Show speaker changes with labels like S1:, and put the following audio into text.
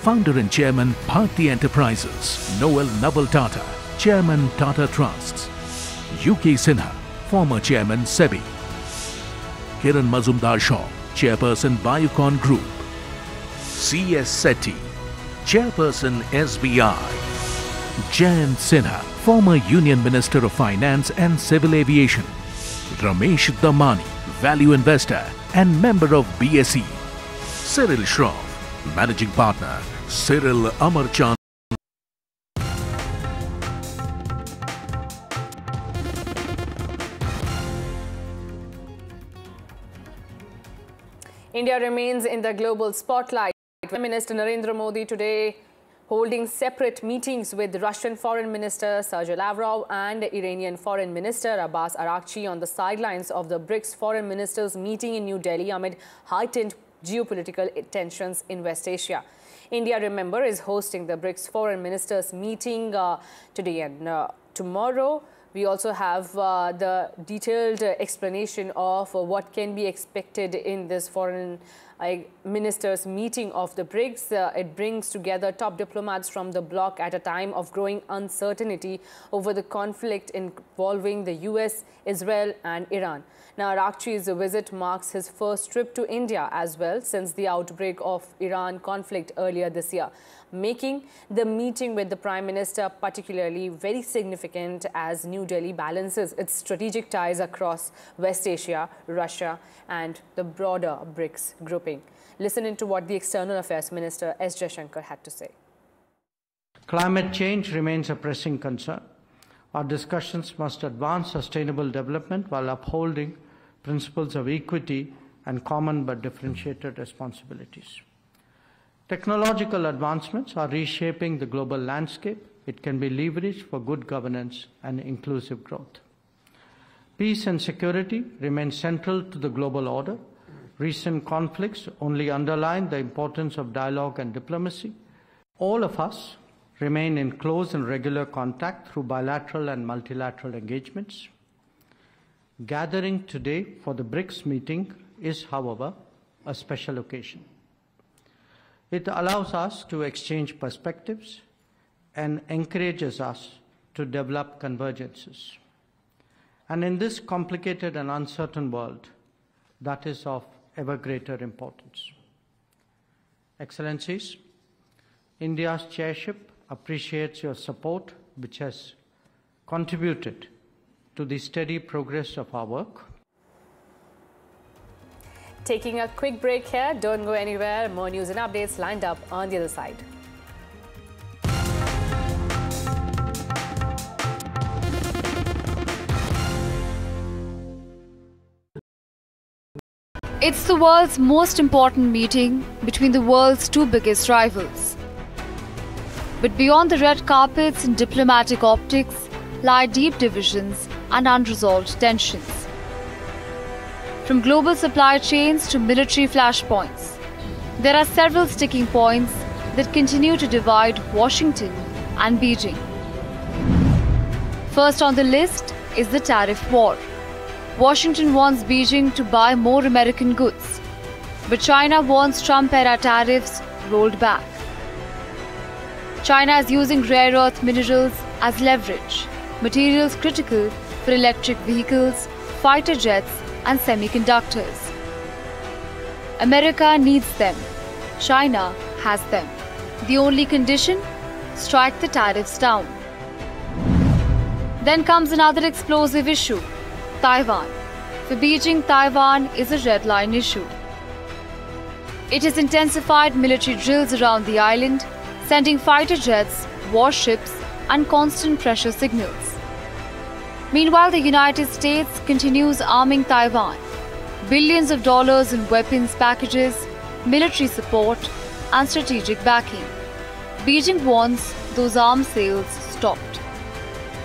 S1: Founder and Chairman, Bharti Enterprises. Noel Naval Tata, Chairman, Tata Trusts. UK Sinha, former Chairman, SEBI. Kiran Mazumdar Shaw, Chairperson, Biocon Group. C.S. Sethi, Chairperson, SBI. Jayant Sinha, former Union Minister of Finance and Civil Aviation. Ramesh Damani, value investor and member of BSE. Cyril Shroff, Managing Partner, Cyril Amarchand.
S2: India remains in the global spotlight. Prime Minister Narendra Modi today holding separate meetings with Russian Foreign Minister Sergei Lavrov and Iranian Foreign Minister Abbas Araghchi on the sidelines of the BRICS Foreign Ministers meeting in New Delhi amid heightened geopolitical tensions in West Asia. India, remember, is hosting the BRICS Foreign Ministers meeting today and tomorrow. We also have the detailed explanation of what can be expected in this foreign ministers meeting of the BRICS. It brings together top diplomats from the bloc at a time of growing uncertainty over the conflict involving the US, Israel and Iran. Now, Araghchi's visit marks his first trip to India as well since the outbreak of Iran conflict earlier this year, making the meeting with the Prime Minister particularly very significant as New Delhi balances its strategic ties across West Asia, Russia and the broader BRICS grouping. Listen into what the External Affairs Minister S. Jaishankar had to say.
S3: Climate change remains a pressing concern. Our discussions must advance sustainable development while upholding principles of equity and common but differentiated responsibilities. Technological advancements are reshaping the global landscape. It can be leveraged for good governance and inclusive growth. Peace and security remain central to the global order. Recent conflicts only underline the importance of dialogue and diplomacy. All of us remain in close and regular contact through bilateral and multilateral engagements. Gathering today for the BRICS meeting is, however, a special occasion. It allows us to exchange perspectives and encourages us to develop convergences. And in this complicated and uncertain world, that is of ever greater importance. Excellencies, India's chairship appreciates your support, which has contributed to the steady progress of our work.
S2: Taking a quick break here, don't go anywhere. More news and updates lined up on the other side.
S4: It's the world's most important meeting between the world's two biggest rivals. But beyond the red carpets and diplomatic optics lie deep divisions and unresolved tensions. From global supply chains to military flashpoints, there are several sticking points that continue to divide Washington and Beijing. First on the list is the tariff war. Washington wants Beijing to buy more American goods, but China wants Trump-era tariffs rolled back. China is using rare earth minerals as leverage, materials critical for electric vehicles, fighter jets, and semiconductors. America needs them. China has them. The only condition? Strike the tariffs down. Then comes another explosive issue, Taiwan. For Beijing, Taiwan is a red line issue. It has intensified military drills around the island, sending fighter jets, warships, and constant pressure signals. Meanwhile, the United States continues arming Taiwan. Billions of dollars in weapons packages, military support, and strategic backing. Beijing wants those arms sales stopped.